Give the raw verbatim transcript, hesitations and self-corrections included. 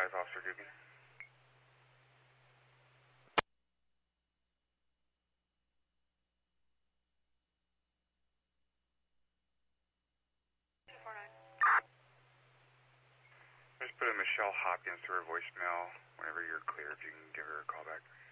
five, Officer Dugan. Just put in Michelle Hopkins to her voicemail. Whenever you're clear, if you can give her a call back.